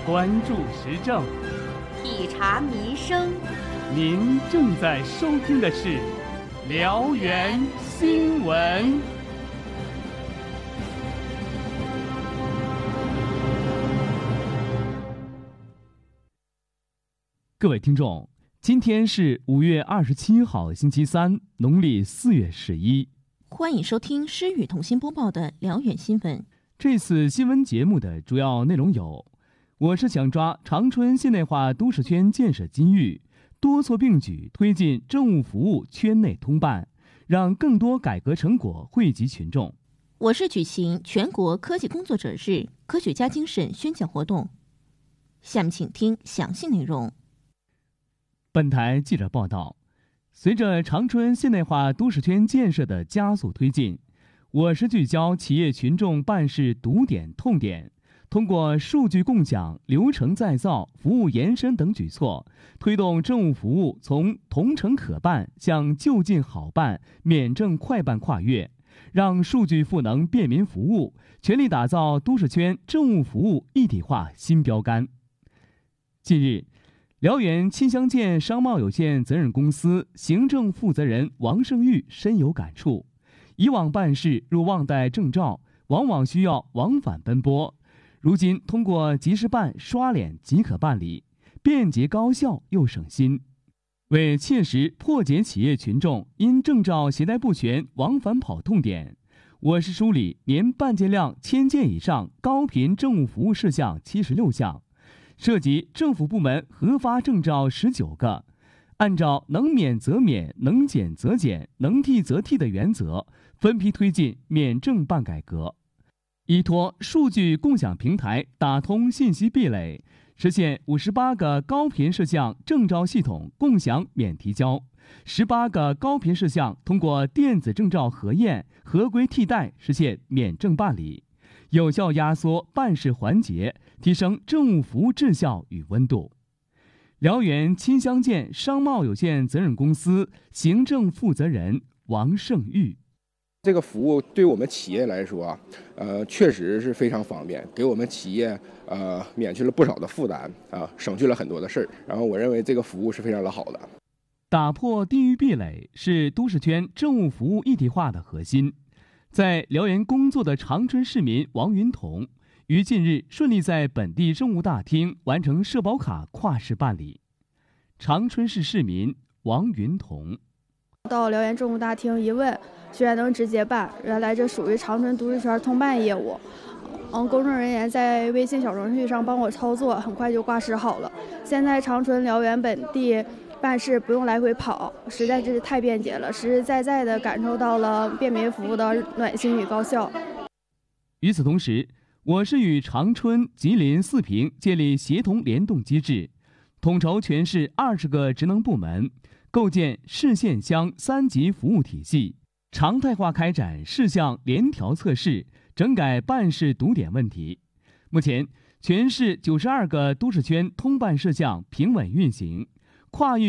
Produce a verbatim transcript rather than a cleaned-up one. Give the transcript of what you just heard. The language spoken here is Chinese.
关注时政， 体察民生。 您正在收听的是辽源新闻。各位听众，今天是五月二十七号，星期三，农历四月十一。 欢迎收听诗雨同心播报的辽源新闻。 这次新闻节目的主要内容有：我是想抓长春现代化都市圈建设机遇，多措并举推进政务服务圈内通办，让更多改革成果惠及群众。 我是举行全国科技工作者日科学家精神宣讲活动。下面请听详细内容。 本台记者报道，随着长春现代化都市圈建设的加速推进，我市聚焦企业群众办事堵点痛点，通过数据共享、流程再造、服务延伸等举措，推动政务服务从同城可办向就近好办、免政快办跨越，让数据赋能便民服务，全力打造都市圈政务服务一体化新标杆。近日，辽源亲乡建商贸有限责任公司行政负责人王胜玉深有感触。以往办事入忘带证照，往往需要往返奔波，如今通过即时办刷脸即可办理，便捷高效又省心。为切实破解企业群众因证照携带不全往返跑痛点，我市梳理年办件量千件以上高频政务服务事项七十六项，涉及政府部门核发证照十九个，按照能免则免、能减则减、能替则替的原则，分批推进免证办改革，依托数据共享平台打通信息壁垒，实现五十八个高频事项证照系统共享免提交，十八个高频事项通过电子证照核验、合规替代实现免证办理，有效压缩办事环节，提升政务服务质效与温度。辽源亲乡建商贸有限责任公司行政负责人王胜玉： 这个服务对我们企业来说，呃，确实是非常方便，给我们企业呃免去了不少的负担啊，省去了很多的事儿。然后我认为这个服务是非常的好的。 打破地域壁垒是都市圈政务服务一体化的核心。在辽源工作的长春市民王云彤，于近日顺利在本地政务大厅完成社保卡跨市办理。长春市市民王云彤： 到辽源政务大厅一问，居然能直接办，原来这属于长春都市圈通办业务。嗯，工作人员在微信小程序上帮我操作，很快就挂失好了。现在长春辽源本地办事不用来回跑，实在是太便捷了，实实在在的感受到了便民服务的暖心与高效。 与此同时，我市与长春、吉林、四平建立协同联动机制，统筹全市二十个职能部门，构建市县乡三级服务体系，常态化开展事项联调测试，整改办事堵点问题。目前，全市九十二个都市圈通办事项平稳运行，跨域